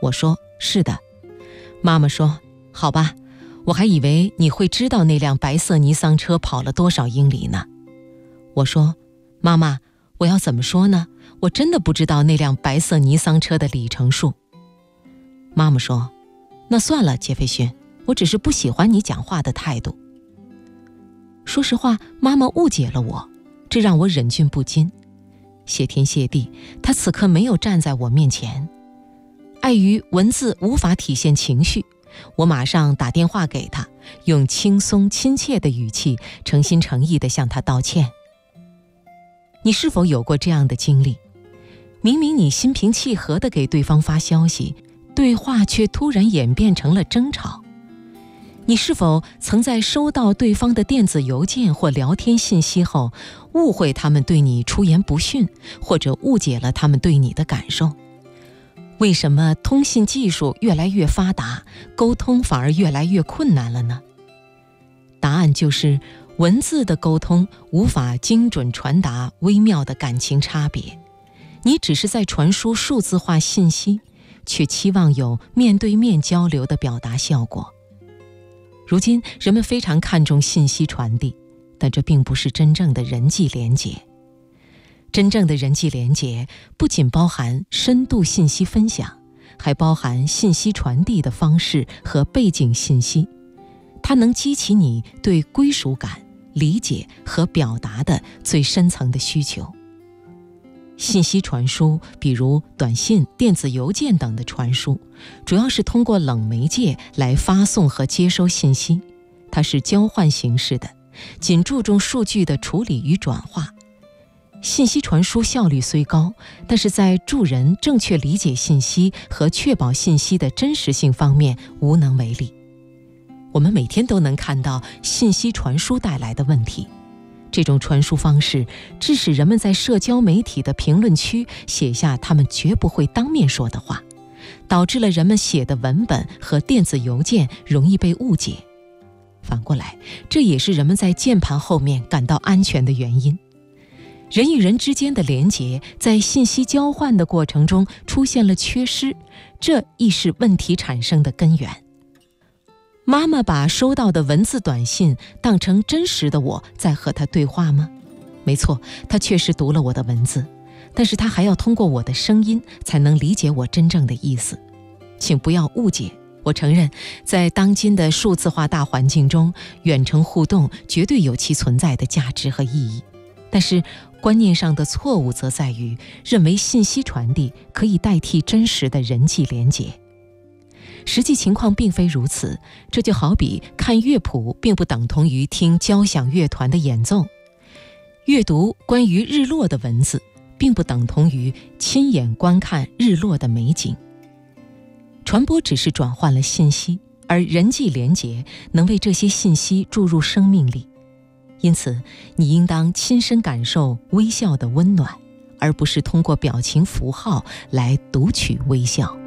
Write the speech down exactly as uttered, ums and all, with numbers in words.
我说是的。妈妈说好吧，我还以为你会知道那辆白色尼桑车跑了多少英里呢。我说妈妈，我要怎么说呢？我真的不知道那辆白色尼桑车的里程数。妈妈说那算了，杰斐逊，我只是不喜欢你讲话的态度。说实话，妈妈误解了我，这让我忍俊不禁。谢天谢地，她此刻没有站在我面前。碍于文字无法体现情绪，我马上打电话给她，用轻松亲切的语气诚心诚意地向她道歉。你是否有过这样的经历？明明你心平气和地给对方发消息，对话却突然演变成了争吵。你是否曾在收到对方的电子邮件或聊天信息后，误会他们对你出言不逊，或者误解了他们对你的感受？为什么通信技术越来越发达，沟通反而越来越困难了呢？答案就是文字的沟通无法精准传达微妙的感情差别，你只是在传输数字化信息，却期望有面对面交流的表达效果。如今人们非常看重信息传递，但这并不是真正的人际连结。真正的人际连结不仅包含深度信息分享，还包含信息传递的方式和背景信息，它能激起你对归属感、理解和表达的最深层的需求。信息传输，比如短信、电子邮件等的传输，主要是通过冷媒介来发送和接收信息，它是交换形式的，仅注重数据的处理与转化。信息传输效率虽高，但是在助人正确理解信息和确保信息的真实性方面无能为力。我们每天都能看到信息传输带来的问题，这种传输方式致使人们在社交媒体的评论区写下他们绝不会当面说的话，导致了人们写的文本和电子邮件容易被误解。反过来，这也是人们在键盘后面感到安全的原因。人与人之间的连结在信息交换的过程中出现了缺失，这亦是问题产生的根源。妈妈把收到的文字短信当成真实的我在和她对话吗？没错，她确实读了我的文字，但是她还要通过我的声音才能理解我真正的意思。请不要误解，我承认，在当今的数字化大环境中，远程互动绝对有其存在的价值和意义。但是观念上的错误则在于认为信息传递可以代替真实的人际连结。实际情况并非如此，这就好比看乐谱并不等同于听交响乐团的演奏，阅读关于日落的文字并不等同于亲眼观看日落的美景。传播只是转换了信息，而人际连结能为这些信息注入生命力。因此，你应当亲身感受微笑的温暖，而不是通过表情符号来读取微笑。